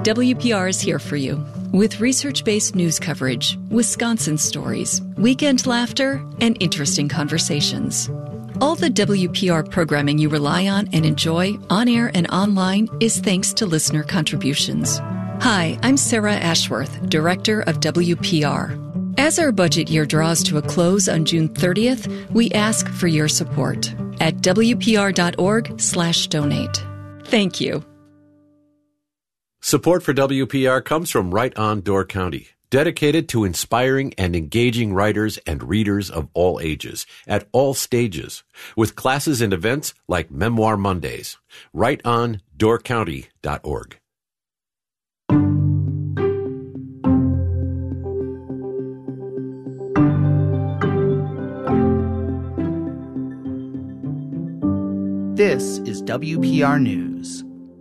WPR is here for you with research-based news coverage, Wisconsin stories, weekend laughter, and interesting conversations. All the WPR programming you rely on and enjoy on air and online is thanks to listener contributions. Hi, I'm Sarah Ashworth, Director of WPR. As our budget year draws to a close on June 30th, we ask for your support at WPR.org/donate. Thank you. Support for WPR comes from Right On Door County, dedicated to inspiring and engaging writers and readers of all ages, at all stages, with classes and events like Memoir Mondays. RightOnDoorCounty.org. This is WPR News.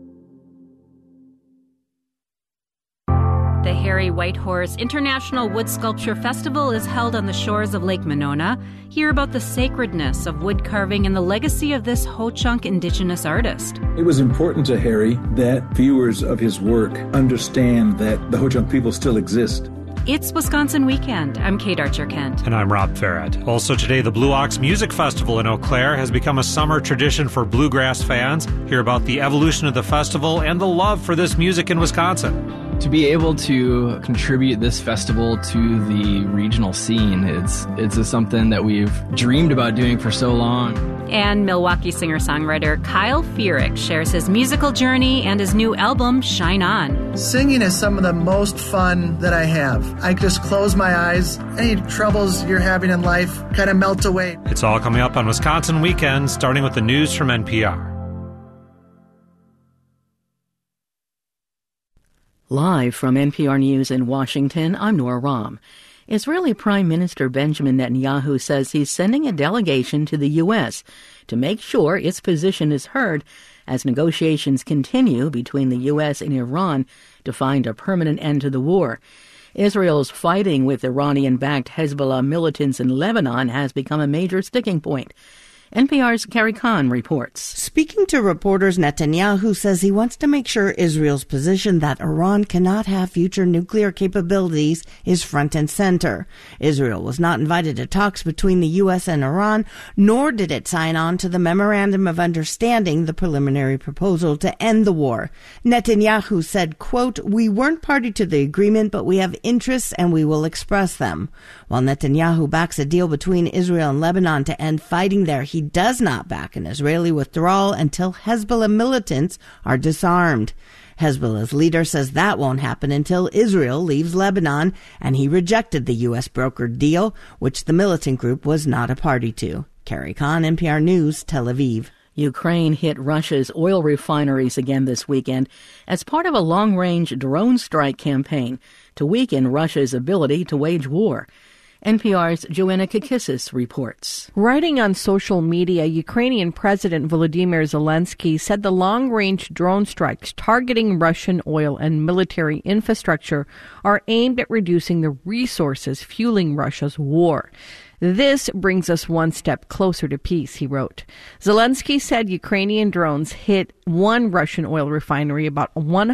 The Harry Whitehorse International Wood Sculpture Festival is held on the shores of Lake Monona. Hear about the sacredness of wood carving and the legacy of this Ho-Chunk indigenous artist. It was important to Harry that viewers of his work understand that the Ho-Chunk people still exist. It's Wisconsin Weekend. I'm Kate Archer-Kent. And I'm Rob Farrett. Also today, the Blue Ox Music Festival in Eau Claire has become a summer tradition for bluegrass fans. Hear about the evolution of the festival and the love for this music in Wisconsin. To be able to contribute this festival to the regional scene, it's something that we've dreamed about doing for so long. And Milwaukee singer-songwriter Kyle Furick shares his musical journey and his new album, Shine On. Singing is some of the most fun that I have. I just close my eyes. Any troubles you're having in life kind of melt away. It's all coming up on Wisconsin Weekend, starting with the news from NPR. Live from NPR News in Washington, I'm Nora Rahm. Israeli Prime Minister Benjamin Netanyahu says he's sending a delegation to the U.S. to make sure its position is heard as negotiations continue between the U.S. and Iran to find a permanent end to the war. Israel's fighting with Iranian-backed Hezbollah militants in Lebanon has become a major sticking point. NPR's Carrie Kahn reports. Speaking to reporters, Netanyahu says he wants to make sure Israel's position that Iran cannot have future nuclear capabilities is front and center. Israel was not invited to talks between the U.S. and Iran, nor did it sign on to the Memorandum of Understanding, the preliminary proposal to end the war. Netanyahu said, quote, "We weren't party to the agreement, but we have interests and we will express them." While Netanyahu backs a deal between Israel and Lebanon to end fighting there, he does not back an Israeli withdrawal until Hezbollah militants are disarmed. Hezbollah's leader says that won't happen until Israel leaves Lebanon, and he rejected the U.S. brokered deal, which the militant group was not a party to. Carrie Kahn, NPR News, Tel Aviv. Ukraine hit Russia's oil refineries again this weekend as part of a long-range drone strike campaign to weaken Russia's ability to wage war. NPR's Joanna Kakissis reports. Writing on social media, Ukrainian President Volodymyr Zelensky said the long-range drone strikes targeting Russian oil and military infrastructure are aimed at reducing the resources fueling Russia's war. This brings us one step closer to peace, he wrote. Zelensky said Ukrainian drones hit one Russian oil refinery about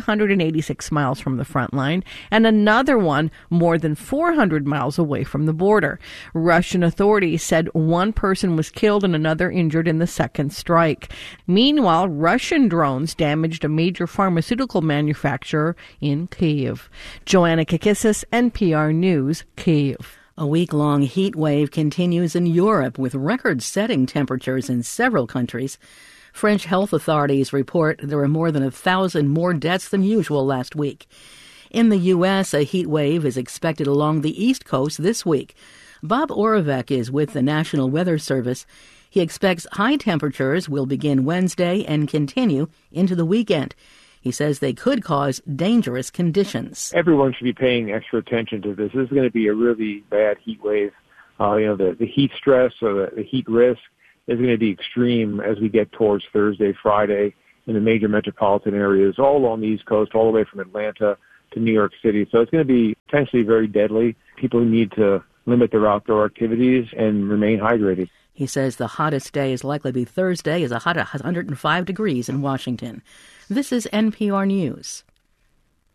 186 miles from the front line and another one more than 400 miles away from the border. Russian authorities said one person was killed and another injured in the second strike. Meanwhile, Russian drones damaged a major pharmaceutical manufacturer in Kyiv. Joanna Kakissis, NPR News, Kyiv. A week-long heat wave continues in Europe with record-setting temperatures in several countries. French health authorities report there were more than 1,000 more deaths than usual last week. In the U.S., a heat wave is expected along the East Coast this week. Bob Oravec is with the National Weather Service. He expects high temperatures will begin Wednesday and continue into the weekend. He says they could cause dangerous conditions. Everyone should be paying extra attention to this. This is going to be a really bad heat wave. The heat stress or the heat risk is going to be extreme as we get towards Thursday, Friday in the major metropolitan areas, all along the East Coast, all the way from Atlanta to New York City. So it's going to be potentially very deadly. People need to limit their outdoor activities and remain hydrated. He says the hottest day is likely to be Thursday, as a hot 105 degrees in Washington. This is NPR News.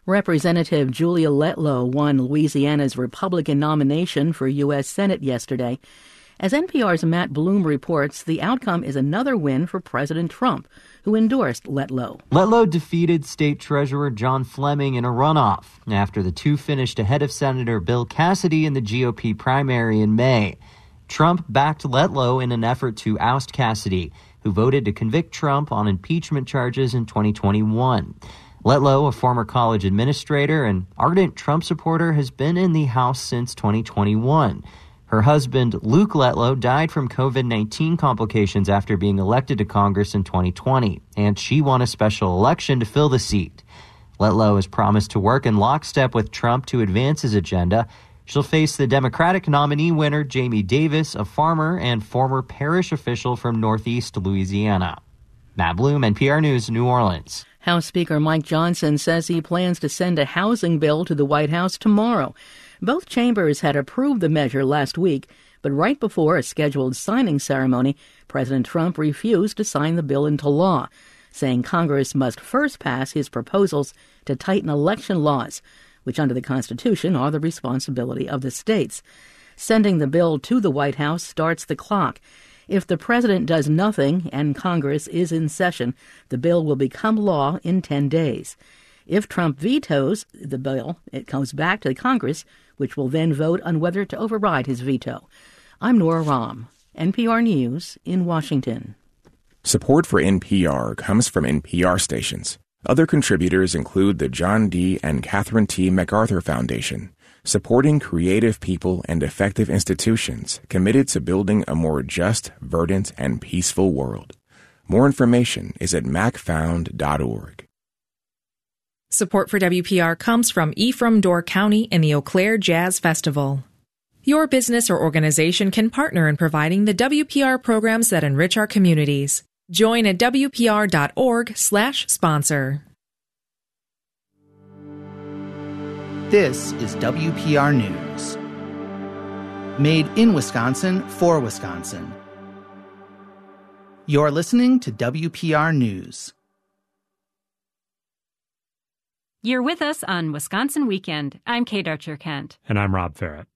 Representative Julia Letlow won Louisiana's Republican nomination for U.S. Senate yesterday. As NPR's Matt Bloom reports, the outcome is another win for President Trump, who endorsed Letlow. Letlow defeated State Treasurer John Fleming in a runoff after the two finished ahead of Senator Bill Cassidy in the GOP primary in May. Trump backed Letlow in an effort to oust Cassidy, who voted to convict Trump on impeachment charges in 2021. Letlow, a former college administrator and ardent Trump supporter, has been in the House since 2021. Her husband, Luke Letlow, died from COVID-19 complications after being elected to Congress in 2020, and she won a special election to fill the seat. Letlow has promised to work in lockstep with Trump to advance his agenda. She'll face the Democratic nominee winner, Jamie Davis, a farmer and former parish official from Northeast Louisiana. Matt Bloom, NPR News, New Orleans. House Speaker Mike Johnson says he plans to send a housing bill to the White House tomorrow. Both chambers had approved the measure last week, but right before a scheduled signing ceremony, President Trump refused to sign the bill into law, saying Congress must first pass his proposals to tighten election laws, which under the Constitution are the responsibility of the states. Sending the bill to the White House starts the clock. If the president does nothing and Congress is in session, the bill will become law in 10 days. If Trump vetoes the bill, it comes back to Congress, which will then vote on whether to override his veto. I'm Nora Rahm, NPR News in Washington. Support for NPR comes from NPR stations. Other contributors include the John D. and Catherine T. MacArthur Foundation, supporting creative people and effective institutions committed to building a more just, verdant, and peaceful world. More information is at macfound.org. Support for WPR comes from Ephraim Door County and the Eau Claire Jazz Festival. Your business or organization can partner in providing the WPR programs that enrich our communities. Join at WPR.org/sponsor. This is WPR News. Made in Wisconsin for Wisconsin. You're listening to WPR News. You're with us on Wisconsin Weekend. I'm Kate Archer-Kent. And I'm Rob Ferret.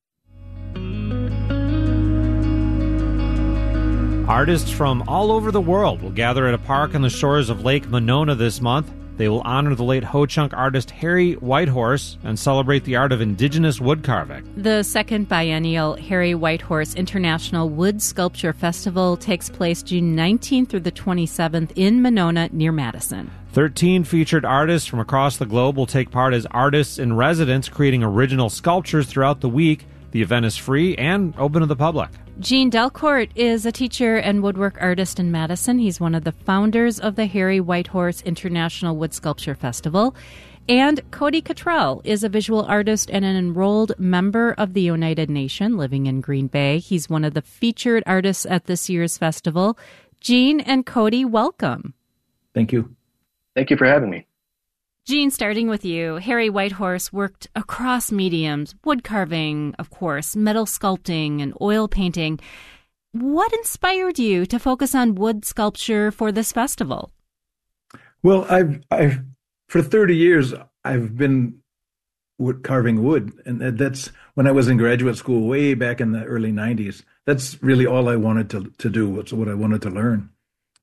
Artists from all over the world will gather at a park on the shores of Lake Monona this month. They will honor the late Ho-Chunk artist Harry Whitehorse and celebrate the art of indigenous wood carving. The second biennial Harry Whitehorse International Wood Sculpture Festival takes place June 19th through the 27th in Monona near Madison. 13 featured artists from across the globe will take part as artists in residence, creating original sculptures throughout the week. The event is free and open to the public. Gene Delcourt is a teacher and woodwork artist in Madison. He's one of the founders of the Harry Whitehorse International Wood Sculpture Festival. And Cody Cottrell is a visual artist and an enrolled member of the United Nation living in Green Bay. He's one of the featured artists at this year's festival. Gene and Cody, welcome. Thank you. Thank you for having me. Gene, starting with you, Harry Whitehorse worked across mediums, wood carving, of course, metal sculpting, and oil painting. What inspired you to focus on wood sculpture for this festival? Well, I've for 30 years, I've been carving wood, and that's when I was in graduate school way back in the early 90s. That's really all I wanted to do, was what I wanted to learn.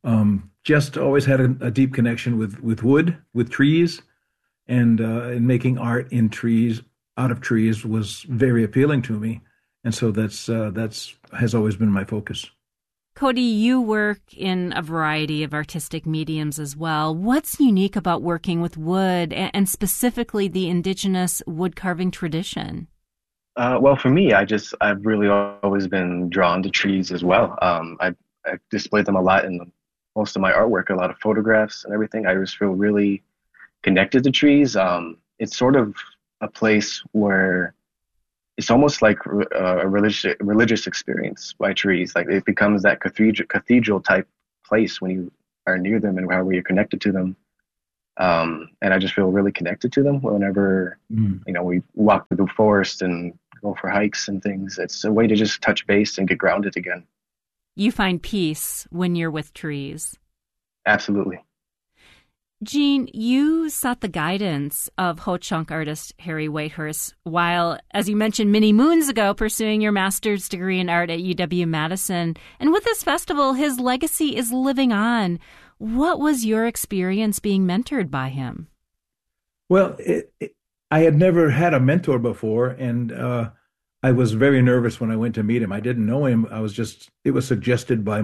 Just always had a deep connection with wood, with trees, and making art in trees, out of trees, was very appealing to me, and so that's has always been my focus. Cody, you work in a variety of artistic mediums as well. What's unique about working with wood, and specifically the indigenous wood carving tradition? Well, for me, I've really always been drawn to trees as well. I displayed them a lot in most of my artwork, a lot of photographs and everything. I just feel really connected to trees. It's sort of a place where it's almost like a religious experience by trees. Like it becomes that cathedral type place when you are near them and however you're connected to them. And I just feel really connected to them whenever, we walk through the forest and go for hikes and things. It's a way to just touch base and get grounded again. You find peace when you're with trees. Absolutely. Jean, you sought the guidance of Ho-Chunk artist Harry Whitehurst while, as you mentioned many moons ago, pursuing your master's degree in art at UW-Madison. And with this festival, his legacy is living on. What was your experience being mentored by him? Well, I had never had a mentor before, and I was very nervous when I went to meet him. I didn't know him. It was suggested by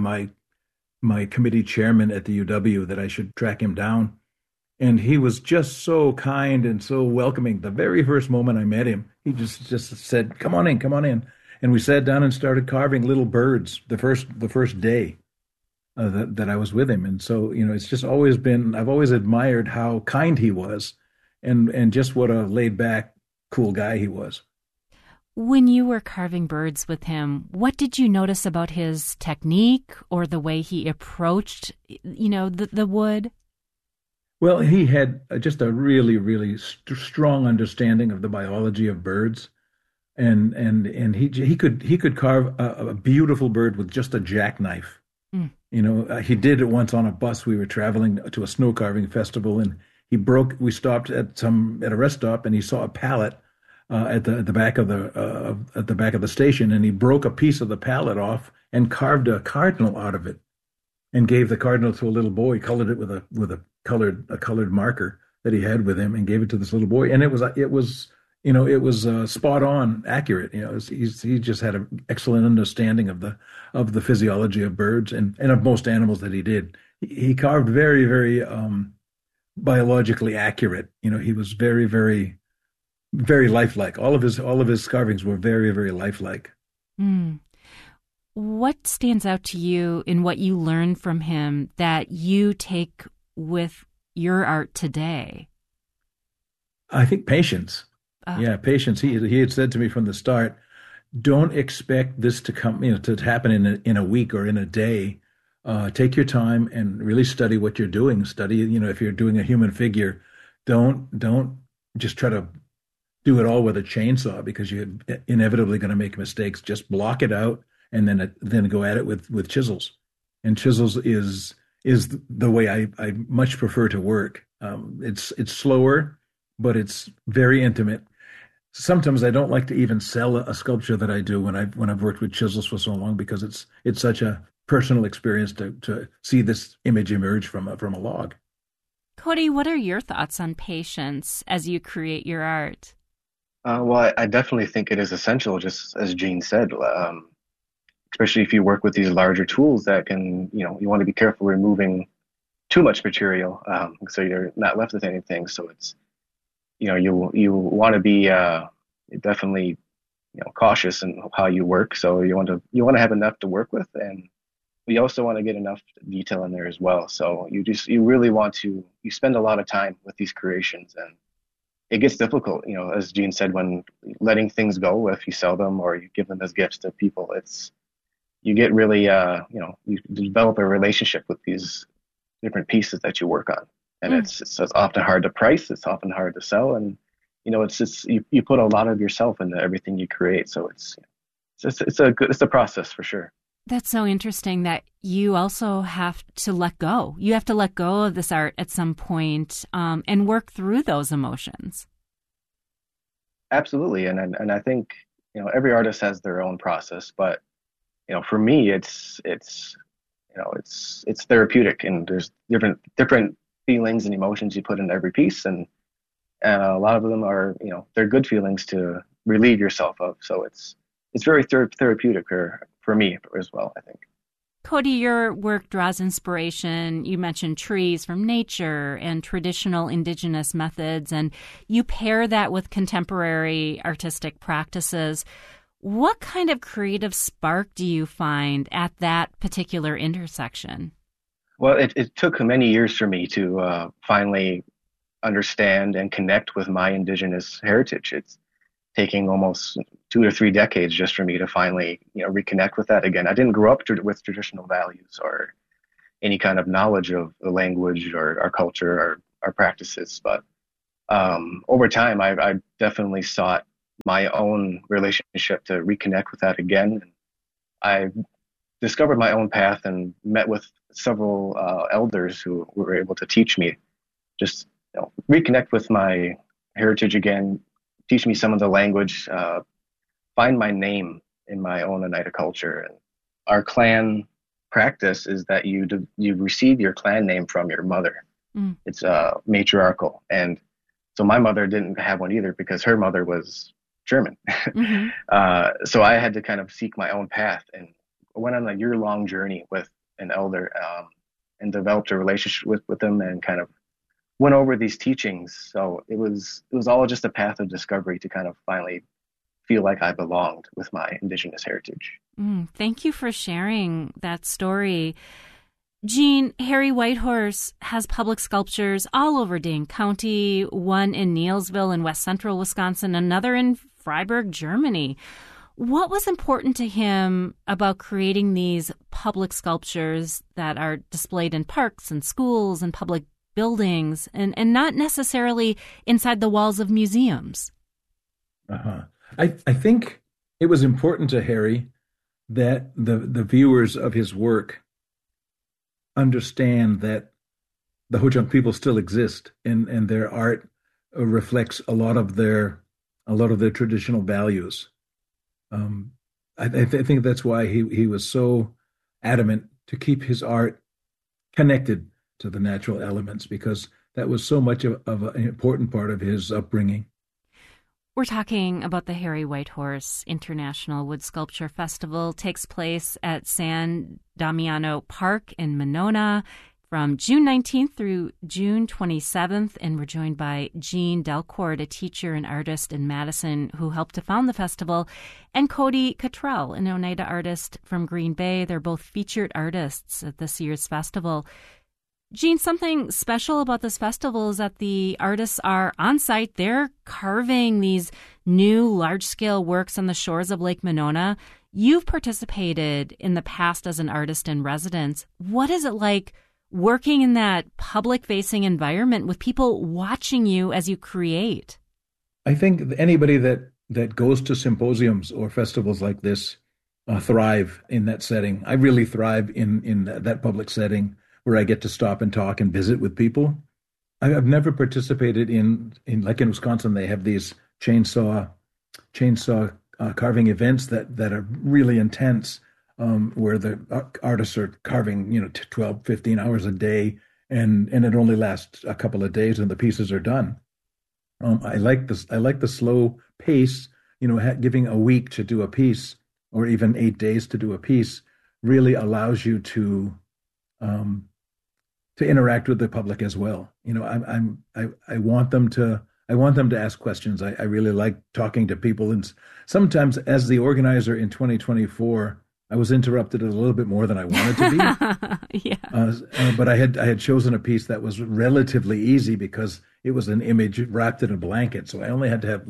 my committee chairman at the UW that I should track him down. And he was just so kind and so welcoming. The very first moment I met him, he just said, "Come on in, come on in." And we sat down and started carving little birds the first day that I was with him. And so, it's just always been, I've always admired how kind he was and just what a laid back, cool guy he was. When you were carving birds with him, what did you notice about his technique or the way he approached, the wood? Well, he had just a really, really strong understanding of the biology of birds, and he could carve a beautiful bird with just a jackknife. He did it once on a bus. We were traveling to a snow carving festival, and we stopped at a rest stop, and he saw a pallet at the back of the station, and he broke a piece of the pallet off and carved a cardinal out of it, and gave the cardinal to a little boy. Colored it with a colored marker that he had with him, and gave it to this little boy. And it was spot on, accurate. He just had an excellent understanding of the physiology of birds and of most animals that he did. He carved very, very biologically accurate. He was very, very, very lifelike. All of his carvings were very, very lifelike. Mm. What stands out to you in what you learned from him that you take with your art today? I think patience. Yeah, patience. He had said to me from the start, don't expect this to come, to happen in a week or in a day. Take your time and really study what you're doing. Study, if you're doing a human figure, don't just try to do it all with a chainsaw, because you're inevitably going to make mistakes. Just block it out and then go at it with chisels. And chisels is the way I much prefer to work. It's slower, but it's very intimate. Sometimes I don't like to even sell a sculpture that I do when I've worked with chisels for so long, because it's such a personal experience to see this image emerge from a log. Cody, what are your thoughts on patience as you create your art? Well, I definitely think it is essential, just as Jean said, especially if you work with these larger tools that can, you want to be careful removing too much material, so you're not left with anything. So it's, you want to be definitely, cautious in how you work. So you want to have enough to work with, and you also want to get enough detail in there as well. So you really want to, you spend a lot of time with these creations, and it gets difficult, as Jean said, when letting things go, if you sell them or you give them as gifts to people, you get really, you develop a relationship with these different pieces that you work on. And it's often hard to price. It's often hard to sell. And, you put a lot of yourself into everything you create. So it's a process for sure. That's so interesting that you also have to let go. You have to let go of this art at some point, and work through those emotions. Absolutely. And I think, every artist has their own process, but, for me, it's therapeutic, and there's different feelings and emotions you put in every piece. And a lot of them are, they're good feelings to relieve yourself of. So it's very therapeutic for me as well, I think. Cody, your work draws inspiration. You mentioned trees from nature and traditional indigenous methods, and you pair that with contemporary artistic practices. What kind of creative spark do you find at that particular intersection? Well, it took many years for me to finally understand and connect with my indigenous heritage. It's taking almost 2 or 3 decades just for me to finally, reconnect with that again. I didn't grow up with traditional values or any kind of knowledge of the language or our culture or our practices, but over time, I definitely sought my own relationship to reconnect with that again. I discovered my own path and met with several elders who were able to teach me just reconnect with my heritage again, teach me some of the language, find my name in my own Oneida culture. And our clan practice is that you receive your clan name from your mother. It's matriarchal. And so my mother didn't have one either because her mother was German. So I had to kind of seek my own path and went on a year-long journey with an elder and developed a relationship with them and kind of went over these teachings. So it was all just a path of discovery to kind of finally feel like I belonged with my Indigenous heritage. Thank you for sharing that story. Gene, Harry Whitehorse has public sculptures all over Dane County, one in Neillsville in west central Wisconsin, another in Freiburg, Germany. What was important to him about creating these public sculptures that are displayed in parks and schools and public buildings and not necessarily inside the walls of museums? I think it was important to Harry that the viewers of his work understand that the Ho-Chunk people still exist and their art reflects a lot of their traditional values. I think that's why he was so adamant to keep his art connected to the natural elements, because that was so much of an important part of his upbringing. We're talking about the Harry Whitehorse International Wood Sculpture Festival. It takes place at San Damiano Park in Monona from June 19th through June 27th. And we're joined by Gene Delcourt, a teacher and artist in Madison who helped to found the festival, and Cody Cottrell, an Oneida artist from Green Bay. They're both featured artists at this year's festival. Gene, something special about this festival is that the artists are on site. They're carving these new large-scale works on the shores of Lake Monona. You've participated in the past as an artist in residence. What is it like working in that public-facing environment with people watching you as you create? I think anybody that goes to symposiums or festivals like this thrive in that setting. I really thrive in that public setting, where I get to stop and talk and visit with people. I've never participated in like in Wisconsin, they have these chainsaw carving events that are really intense, where the artists are carving, 12, 15 hours a day, and it only lasts a couple of days and the pieces are done. I like the slow pace, giving a week to do a piece or even 8 days to do a piece really allows you to interact with the public as well. I want them to ask questions. I really like talking to people. And sometimes as the organizer in 2024, I was interrupted a little bit more than I wanted to be. But I had chosen a piece that was relatively easy because it was an image wrapped in a blanket. So I only had to have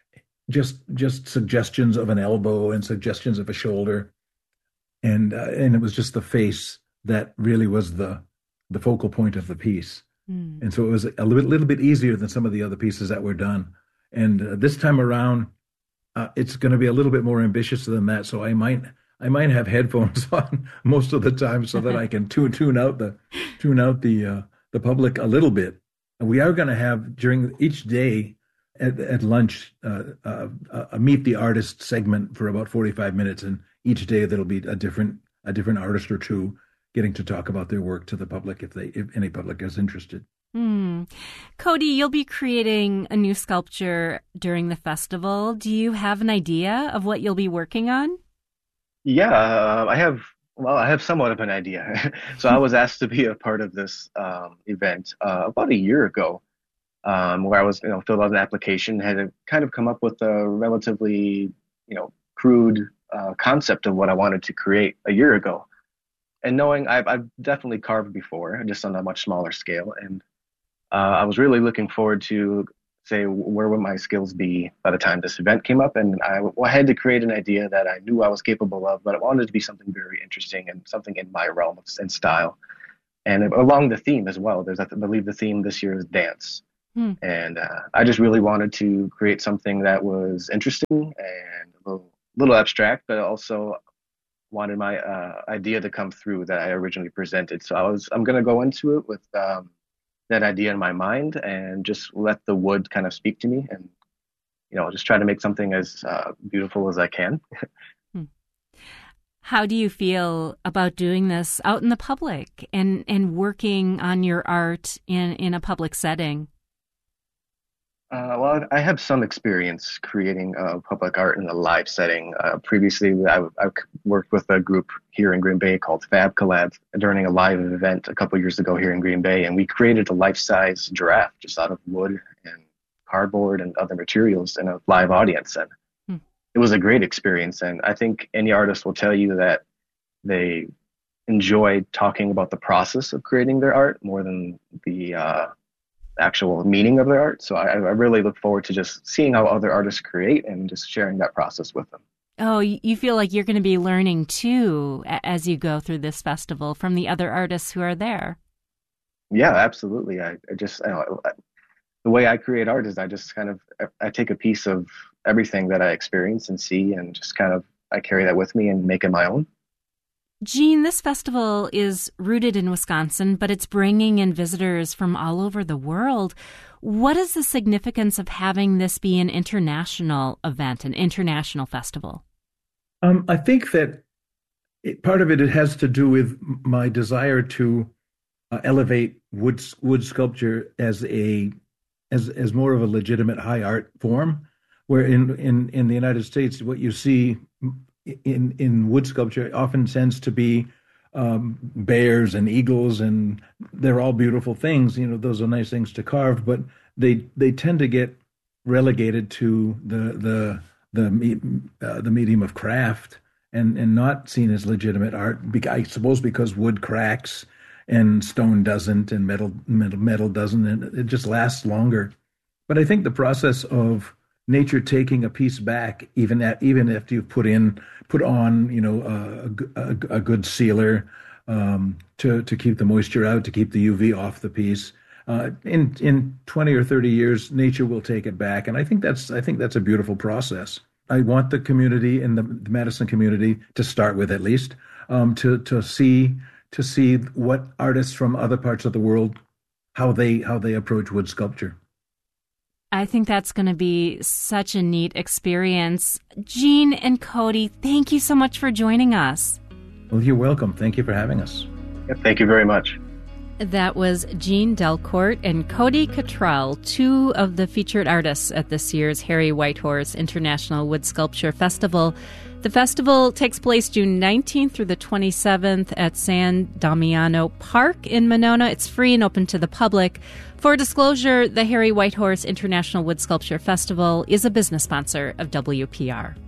just suggestions of an elbow and suggestions of a shoulder. And it was just the face that really was the focal point of the piece. And so it was a little bit easier than some of the other pieces that were done. And this time around, it's going to be a little bit more ambitious than that. So I might have headphones on most of the time so that I can tune out the public a little bit. And we are going to have during each day at lunch a meet the artist segment for about 45 minutes, and each day there'll be a different artist or two getting to talk about their work to the public if any public is interested. Cody, you'll be creating a new sculpture during the festival. Do you have an idea of what you'll be working on? Yeah, I have somewhat of an idea. So I was asked to be a part of this event about a year ago, where I was, filled out an application, had to kind of come up with a relatively, crude concept of what I wanted to create a year ago. And knowing I've definitely carved before, just on a much smaller scale. And I was really looking forward to say, where would my skills be by the time this event came up? And I had to create an idea that I knew I was capable of, but I wanted it to be something very interesting and something in my realm and style. And along the theme as well, I believe the theme this year is dance. And I just really wanted to create something that was interesting and a little abstract, but also wanted my idea to come through that I originally presented. So I'm going to go into it with that idea in my mind and just let the wood kind of speak to me, and just try to make something as beautiful as I can. How do you feel about doing this out in the public and working on your art in a public setting? Well, I have some experience creating public art in a live setting. Previously, I've worked with a group here in Green Bay called Fab Collab during a live event a couple years ago here in Green Bay, and we created a life-size giraffe just out of wood and cardboard and other materials in a live audience. And it was a great experience, and I think any artist will tell you that they enjoy talking about the process of creating their art more than the actual meaning of their art. So I really look forward to just seeing how other artists create and just sharing that process with them. Oh, you feel like you're going to be learning too as you go through this festival from the other artists who are there. Yeah, absolutely. I the way I create art is I take a piece of everything that I experience and see, and just I carry that with me and make it my own. Gene, this festival is rooted in Wisconsin, but it's bringing in visitors from all over the world. What is the significance of having this be an international event, an international festival? I think that part of it has to do with my desire to elevate wood sculpture as more of a legitimate high art form, where in the United States, what you see in wood sculpture often tends to be bears and eagles, and they're all beautiful things. Those are nice things to carve, but they tend to get relegated to the medium of craft and not seen as legitimate art. I suppose because wood cracks and stone doesn't, and metal doesn't, and it just lasts longer. But I think the process of nature taking a piece back, even after you've put on a good sealer to keep the moisture out, to keep the UV off the piece, in 20 or 30 years, nature will take it back, and I think that's a beautiful process. I want the community and the Madison community to start with, at least, to see what artists from other parts of the world, how they approach wood sculpture. I think that's going to be such a neat experience. Gene and Cody, thank you so much for joining us. Well, you're welcome. Thank you for having us. Yeah, thank you very much. That was Gene Delcourt and Cody Cottrell, two of the featured artists at this year's Harry Whitehorse International Wood Sculpture Festival. The festival takes place June 19th through the 27th at San Damiano Park in Monona. It's free and open to the public. For disclosure, the Harry Whitehorse International Wood Sculpture Festival is a business sponsor of WPR.